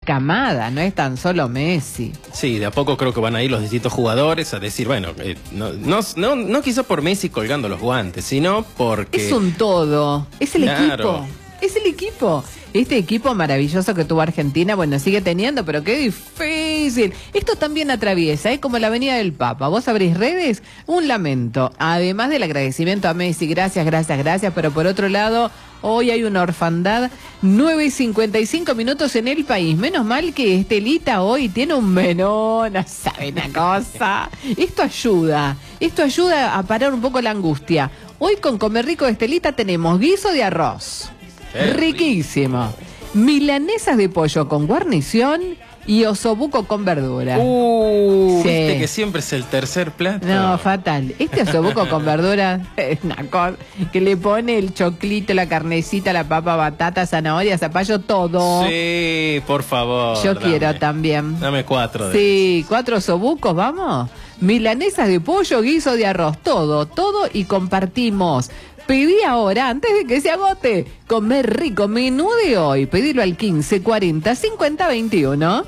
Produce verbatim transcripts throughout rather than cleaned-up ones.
camada, no es tan solo Messi. Sí, de a poco creo que van a ir los distintos jugadores a decir, bueno, eh, no, no, no, no quizá por Messi colgando los guantes, sino porque... Es un todo, es el Claro. equipo, es el equipo. Este equipo maravilloso que tuvo Argentina, bueno, sigue teniendo, pero qué difícil. Esto también atraviesa, es como la Avenida del Papa. Vos abrís redes, un lamento. Además del agradecimiento a Messi, gracias, gracias, gracias. Pero por otro lado, hoy hay una orfandad, nueve y cincuenta y cinco minutos en el país. Menos mal que Estelita hoy tiene un menú, no sabe una cosa. Esto ayuda, esto ayuda a parar un poco la angustia. Hoy con Comer Rico de Estelita tenemos guiso de arroz. Qué Riquísimo. Milanesas de pollo con guarnición y osobuco con verdura. Uh, Sí. viste que siempre es el tercer plato. No, fatal. Este osobuco con verdura es una cosa que le pone el choclito, la carnecita, la papa, batata, zanahoria, zapallo, todo. Sí, por favor. Yo dame. quiero también. Dame cuatro de Sí, cuatro osobucos, vamos. Milanesas de pollo, guiso de arroz, todo, todo y compartimos. Pedí ahora, antes de que se agote. Comer Rico, menú de hoy. Pedilo al quince cuarenta cincuenta veintiuno.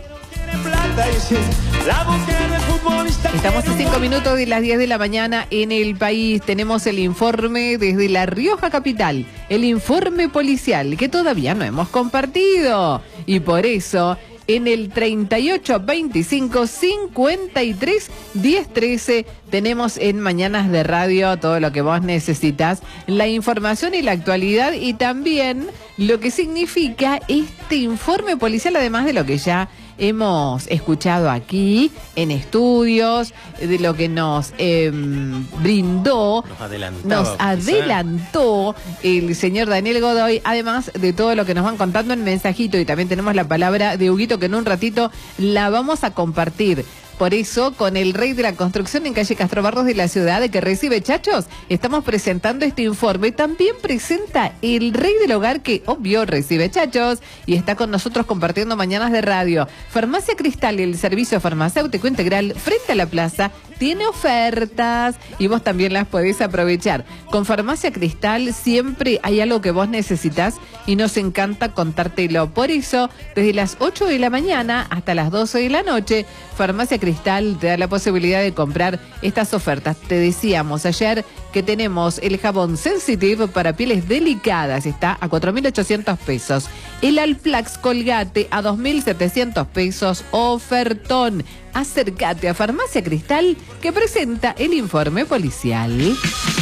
Estamos a cinco minutos de las diez de la mañana en el país. Tenemos el informe desde La Rioja capital, el informe policial que todavía no hemos compartido. Y por eso, en el treinta y ocho veinticinco cincuenta y tres diez trece tenemos en Mañanas de Radio todo lo que vos necesitas, la información y la actualidad y también lo que significa este informe policial, además de lo que ya hemos escuchado aquí en estudios, de lo que nos eh, brindó, Nos adelantaba, nos quizá. adelantó el señor Daniel Godoy, además de todo lo que nos van contando en mensajito, y también tenemos la palabra de Huguito que en un ratito la vamos a compartir. Por eso, con el rey de la construcción en calle Castro Barros de la ciudad, que recibe chachos, estamos presentando este informe. También presenta el rey del hogar, que obvio recibe chachos, y está con nosotros compartiendo Mañanas de Radio. Farmacia Cristal, el servicio farmacéutico integral frente a la plaza, tiene ofertas y vos también las podés aprovechar. Con Farmacia Cristal siempre hay algo que vos necesitas y nos encanta contártelo. Por eso, desde las ocho de la mañana hasta las doce de la noche, Farmacia Cristal te da la posibilidad de comprar estas ofertas. Te decíamos ayer que tenemos el jabón Sensitive para pieles delicadas, está a cuatro mil ochocientos pesos. El Alplax Colgate a dos mil setecientos pesos, ofertón. Acércate a Farmacia Cristal que presenta el informe policial.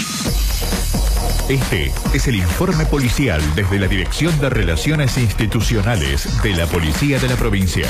Este es el informe policial desde la Dirección de Relaciones Institucionales de la Policía de la Provincia.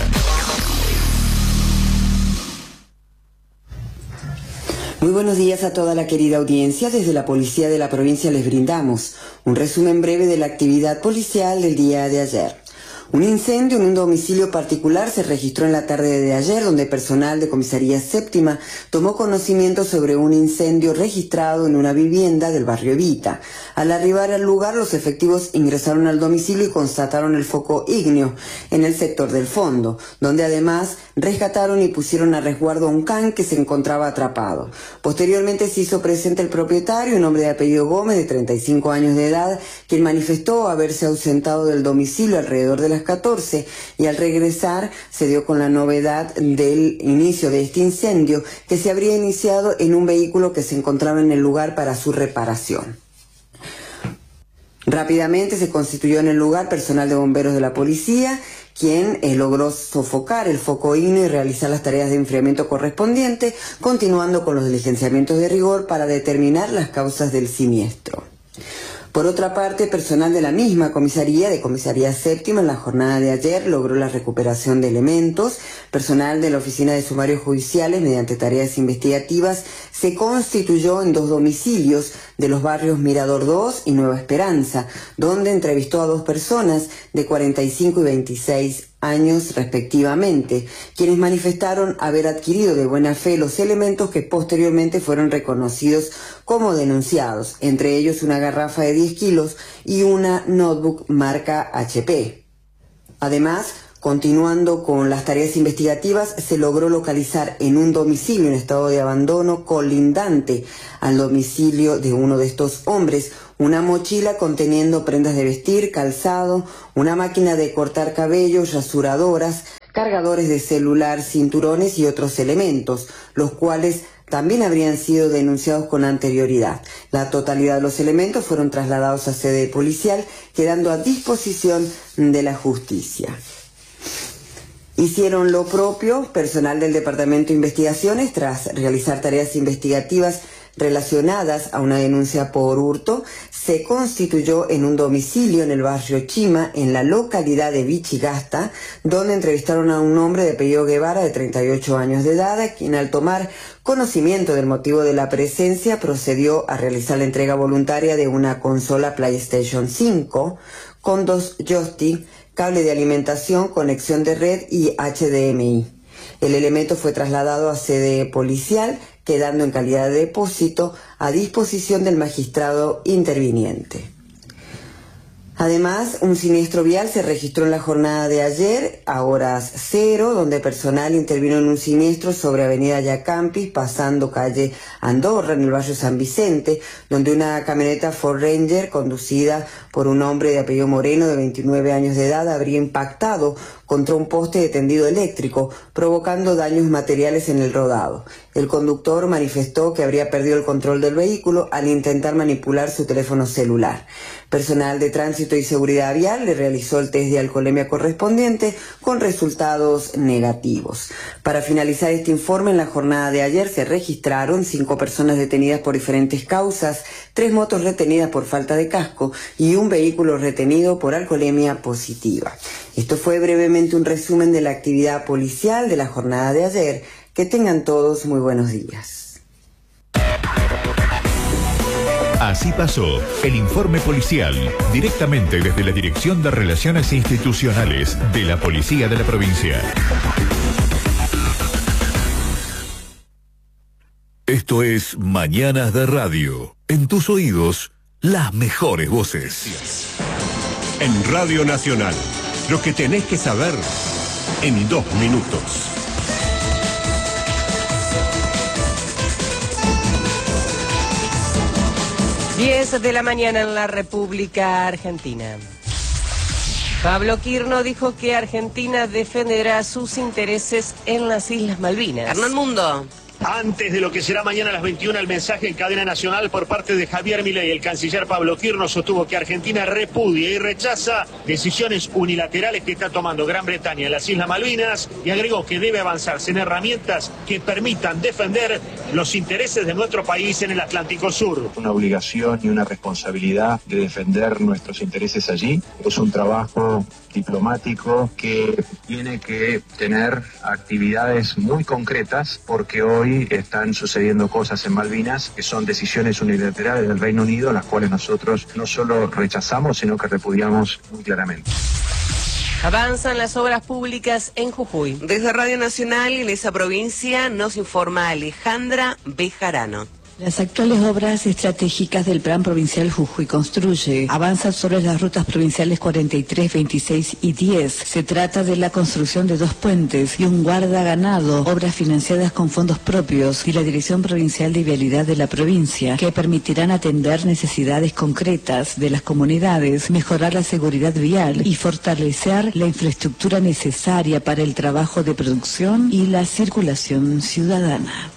Muy buenos días a toda la querida audiencia. Desde la Policía de la Provincia les brindamos un resumen breve de la actividad policial del día de ayer. Un incendio en un domicilio particular se registró en la tarde de ayer, donde personal de Comisaría Séptima tomó conocimiento sobre un incendio registrado en una vivienda del barrio Evita. Al arribar al lugar, los efectivos ingresaron al domicilio y constataron el foco ígneo en el sector del fondo, donde además rescataron y pusieron a resguardo a un can que se encontraba atrapado. Posteriormente se hizo presente el propietario, un hombre de apellido Gómez, de treinta y cinco años de edad, quien manifestó haberse ausentado del domicilio alrededor de las catorce y al regresar se dio con la novedad del inicio de este incendio, que se habría iniciado en un vehículo que se encontraba en el lugar para su reparación. Rápidamente se constituyó en el lugar personal de bomberos de la policía, quien eh, logró sofocar el foco ígneo y realizar las tareas de enfriamiento correspondientes, continuando con los diligenciamientos de rigor para determinar las causas del siniestro. Por otra parte, personal de la misma comisaría, de Comisaría Séptima, en la jornada de ayer logró la recuperación de elementos. Personal de la Oficina de Sumarios Judiciales, mediante tareas investigativas, se constituyó en dos domicilios de los barrios Mirador dos y Nueva Esperanza, donde entrevistó a dos personas de cuarenta y cinco y veintiséis años respectivamente, quienes manifestaron haber adquirido de buena fe los elementos que posteriormente fueron reconocidos como denunciados, entre ellos una garrafa de diez kilos y una notebook marca H P. Además, continuando con las tareas investigativas, se logró localizar en un domicilio en estado de abandono colindante al domicilio de uno de estos hombres una mochila conteniendo prendas de vestir, calzado, una máquina de cortar cabello, rasuradoras, cargadores de celular, cinturones y otros elementos, los cuales también habrían sido denunciados con anterioridad. La totalidad de los elementos fueron trasladados a sede policial, quedando a disposición de la justicia. Hicieron lo propio personal del Departamento de Investigaciones tras realizar tareas investigativas relacionadas a una denuncia por hurto. Se constituyó en un domicilio en el barrio Chima, en la localidad de Vichigasta, donde entrevistaron a un hombre de apellido Guevara de treinta y ocho años de edad, a quien al tomar conocimiento del motivo de la presencia procedió a realizar la entrega voluntaria de una consola PlayStation cinco con dos joysticks, cable de alimentación, conexión de red y H D M I. El elemento fue trasladado a sede policial, quedando en calidad de depósito a disposición del magistrado interviniente. Además, un siniestro vial se registró en la jornada de ayer, a horas cero, donde personal intervino en un siniestro sobre avenida Yacampis, pasando calle Andorra, en el barrio San Vicente, donde una camioneta Ford Ranger, conducida por un hombre de apellido Moreno, de veintinueve años de edad, habría impactado contra un poste de tendido eléctrico, provocando daños materiales en el rodado. El conductor manifestó que habría perdido el control del vehículo al intentar manipular su teléfono celular. Personal de Tránsito y Seguridad Vial le realizó el test de alcoholemia correspondiente con resultados negativos. Para finalizar este informe, en la jornada de ayer se registraron cinco personas detenidas por diferentes causas, tres motos retenidas por falta de casco y un vehículo retenido por alcoholemia positiva. Esto fue brevemente un resumen de la actividad policial de la jornada de ayer. Que tengan todos muy buenos días. Así pasó el informe policial, directamente desde la Dirección de Relaciones Institucionales de la Policía de la Provincia. Esto es Mañanas de Radio. En tus oídos, las mejores voces. En Radio Nacional, lo que tenés que saber en dos minutos. diez de la mañana en la República Argentina. Pablo Quirno dijo que Argentina defenderá sus intereses en las Islas Malvinas. Hernán Mundo. Antes de lo que será mañana a las veintiuna, el mensaje en cadena nacional por parte de Javier Milei. El canciller Pablo Quirno sostuvo que Argentina repudia y rechaza decisiones unilaterales que está tomando Gran Bretaña en las Islas Malvinas y agregó que debe avanzarse en herramientas que permitan defender los intereses de nuestro país en el Atlántico Sur. Una obligación y una responsabilidad de defender nuestros intereses allí. Es un trabajo diplomático que tiene que tener actividades muy concretas, porque hoy están sucediendo cosas en Malvinas que son decisiones unilaterales del Reino Unido, las cuales nosotros no solo rechazamos, sino que repudiamos muy claramente. Avanzan las obras públicas en Jujuy. Desde Radio Nacional en esa provincia nos informa Alejandra Bejarano. Las actuales obras estratégicas del Plan Provincial Jujuy Construye avanzan sobre las rutas provinciales cuarenta y tres, veintiséis y diez. Se trata de la construcción de dos puentes y un guarda ganado, obras financiadas con fondos propios y la Dirección Provincial de Vialidad de la provincia, que permitirán atender necesidades concretas de las comunidades, mejorar la seguridad vial y fortalecer la infraestructura necesaria para el trabajo de producción y la circulación ciudadana.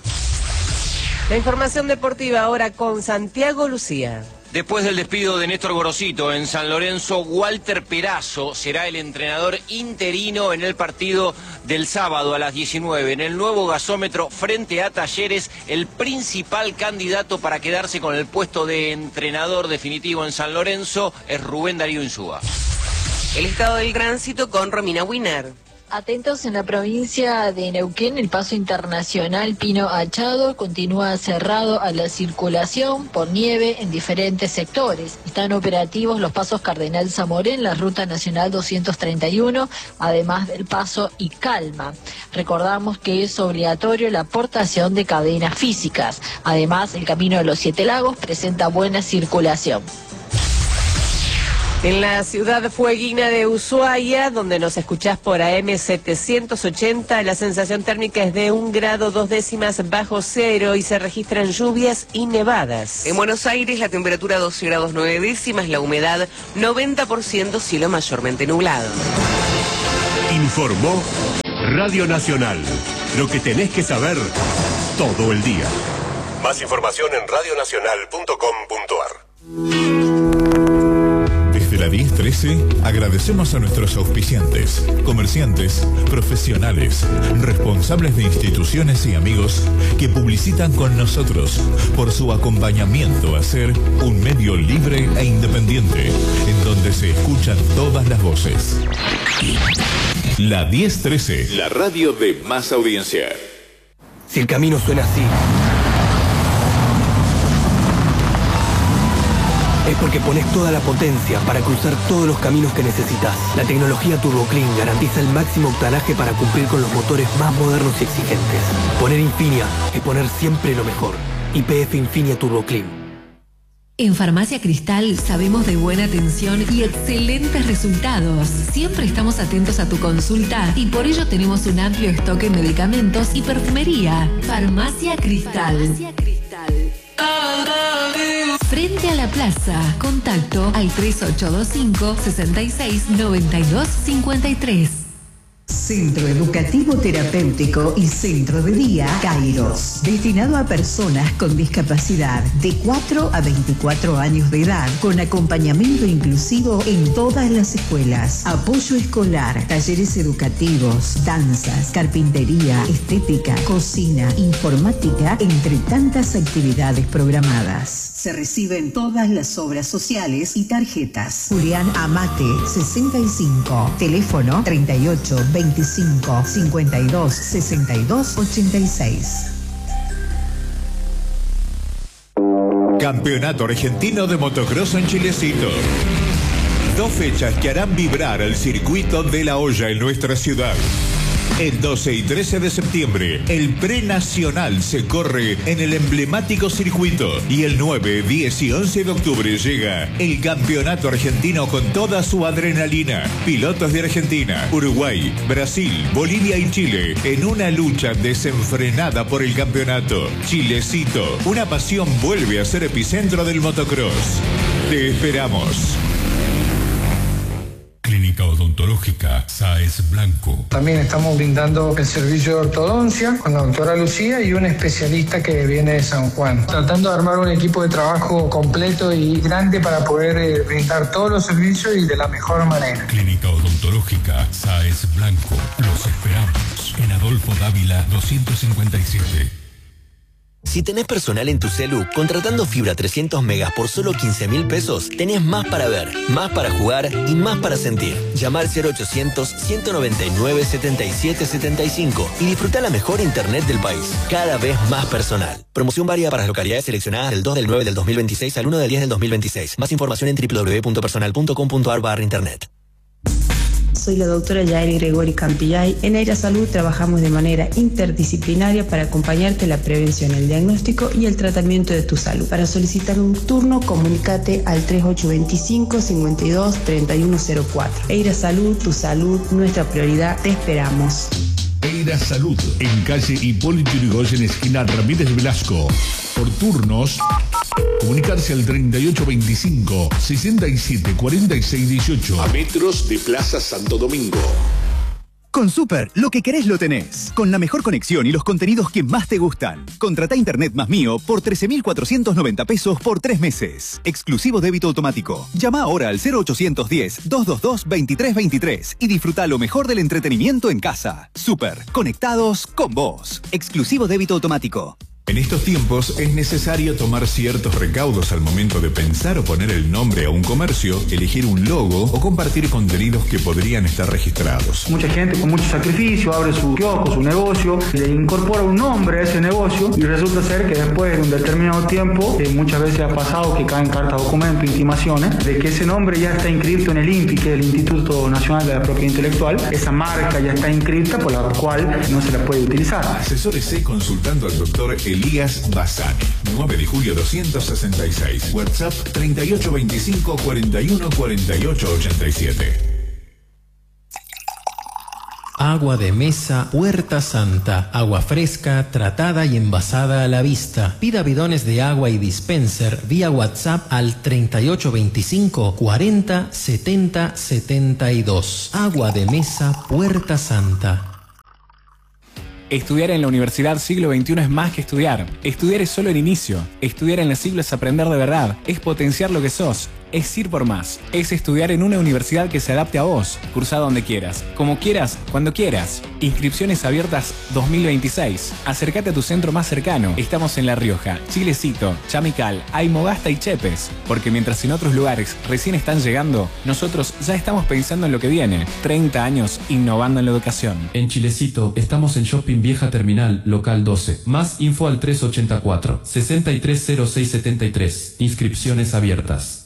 La información deportiva ahora con Santiago Lucía. Después del despido de Néstor Gorosito en San Lorenzo, Walter Perazo será el entrenador interino en el partido del sábado a las diecinueve. En el nuevo gasómetro frente a Talleres, el principal candidato para quedarse con el puesto de entrenador definitivo en San Lorenzo es Rubén Darío Insúa. El estado del tránsito con Romina Winer. Atentos en la provincia de Neuquén, el paso internacional Pino Achado continúa cerrado a la circulación por nieve en diferentes sectores. Están operativos los pasos Cardenal Zamorén, la ruta nacional doscientos treinta y uno, además del paso y Calma. Recordamos que es obligatorio la aportación de cadenas físicas. Además, el camino de los Siete Lagos presenta buena circulación. En la ciudad fueguina de Ushuaia, donde nos escuchás por A M setecientos ochenta, la sensación térmica es de un grado dos décimas bajo cero y se registran lluvias y nevadas. En Buenos Aires la temperatura doce grados nueve décimas, la humedad noventa por ciento, cielo mayormente nublado. Informó Radio Nacional. Lo que tenés que saber todo el día. Más información en radio nacional punto com punto ar. Desde la diez trece agradecemos a nuestros auspiciantes, comerciantes, profesionales, responsables de instituciones y amigos que publicitan con nosotros por su acompañamiento a ser un medio libre e independiente en donde se escuchan todas las voces. La diez trece, la radio de más audiencia. Si el camino suena así, es porque pones toda la potencia para cruzar todos los caminos que necesitas. La tecnología Turbo Clean garantiza el máximo octanaje para cumplir con los motores más modernos y exigentes. Poner Infinia es poner siempre lo mejor. Y P F Infinia Turbo Clean. En Farmacia Cristal sabemos de buena atención y excelentes resultados. Siempre estamos atentos a tu consulta y por ello tenemos un amplio stock de medicamentos y perfumería. Farmacia Cristal. Farmacia Cristal. Frente a la plaza. Contacto al tres ocho dos cinco, seis seis, nueve dos cinco tres. Centro Educativo Terapéutico y Centro de Día Kairos, destinado a personas con discapacidad de cuatro a veinticuatro años de edad, con acompañamiento inclusivo en todas las escuelas, apoyo escolar, talleres educativos, danzas, carpintería, estética, cocina, informática, entre tantas actividades programadas. Se reciben todas las obras sociales y tarjetas. Julián Amate, sesenta y cinco, teléfono treinta y ocho, veinticinco, cincuenta y dos, sesenta y dos, ochenta y seis. Campeonato Argentino de Motocross en Chilecito. Dos fechas que harán vibrar al circuito de La Hoya en nuestra ciudad. El doce y trece de septiembre, el prenacional se corre en el emblemático circuito. Y el nueve, diez y once de octubre llega el campeonato argentino con toda su adrenalina. Pilotos de Argentina, Uruguay, Brasil, Bolivia y Chile en una lucha desenfrenada por el campeonato. Chilecito, una pasión vuelve a ser epicentro del motocross. Te esperamos. Clínica Odontológica Sáez Blanco. También estamos brindando el servicio de ortodoncia con la doctora Lucía y un especialista que viene de San Juan. Tratando de armar un equipo de trabajo completo y grande para poder eh, brindar todos los servicios y de la mejor manera. Clínica Odontológica Sáez Blanco. Los esperamos en Adolfo Dávila doscientos cincuenta y siete. Si tenés personal en tu celu, contratando fibra trescientos megas por solo quince mil pesos, tenés más para ver, más para jugar y más para sentir. Llama al cero ochocientos, ciento noventa y nueve, setenta y siete setenta y cinco y disfruta la mejor internet del país. Cada vez más personal. Promoción válida para las localidades seleccionadas del dos del nueve del dos mil veintiséis al uno del diez del dos mil veintiséis. Más información en doble u doble u doble u punto personal punto com punto ar barra internet. Soy la doctora Yaeli Gregori Campillay. En Aira Salud trabajamos de manera interdisciplinaria para acompañarte en la prevención, el diagnóstico y el tratamiento de tu salud. Para solicitar un turno, comunícate al tres ocho dos cinco, cincuenta y dos, treinta y uno cero cuatro. Aira Salud, tu salud, nuestra prioridad. Te esperamos. Eira Salud, en calle Hipólito Yrigoyen, esquina Ramírez Velasco. Por turnos, comunicarse al treinta y ocho veinticinco, sesenta y siete cuarenta y seis dieciocho. A metros de Plaza Santo Domingo. Con Super, lo que querés lo tenés. Con la mejor conexión y los contenidos que más te gustan. Contratá Internet más mío por trece mil cuatrocientos noventa pesos por tres meses. Exclusivo débito automático. Llama ahora al cero ochocientos diez, doscientos veintidós, veintitrés veintitrés y disfruta lo mejor del entretenimiento en casa. Super, conectados con vos. Exclusivo débito automático. En estos tiempos es necesario tomar ciertos recaudos al momento de pensar o poner el nombre a un comercio, elegir un logo o compartir contenidos que podrían estar registrados. Mucha gente con mucho sacrificio abre su kiosco, su negocio, le incorpora un nombre a ese negocio y resulta ser que después de un determinado tiempo, eh, muchas veces ha pasado que caen cartas, documentos, intimaciones, de que ese nombre ya está inscrito en el I N P I, que es el Instituto Nacional de la Propiedad Intelectual. Esa marca ya está inscrita, por la cual no se la puede utilizar. Asesórese consultando al doctor Elías Bazani, nueve de julio doscientos sesenta y seis, WhatsApp treinta y ocho veinticinco, cuarenta y uno, cuarenta y ocho ochenta y siete. Agua de mesa Puerta Santa. Agua fresca, tratada y envasada a la vista. Pida bidones de agua y dispenser vía WhatsApp al treinta y ocho veinticinco, cuarenta, setenta, setenta y dos. Agua de mesa Puerta Santa. Estudiar en la Universidad Siglo veintiuno es más que estudiar. Estudiar es solo el inicio. Estudiar en el siglo es aprender de verdad. Es potenciar lo que sos. Es ir por más. Es estudiar en una universidad que se adapte a vos. Cursá donde quieras. Como quieras, cuando quieras. Inscripciones abiertas dos mil veintiséis. Acércate a tu centro más cercano. Estamos en La Rioja, Chilecito, Chamical, Aymogasta y Chepes. Porque mientras en otros lugares recién están llegando, nosotros ya estamos pensando en lo que viene. treinta años innovando en la educación. En Chilecito, estamos en Shopping Vieja Terminal, local doce. Más info al tres ochenta y cuatro, sesenta y tres cero seis setenta y tres. Inscripciones abiertas.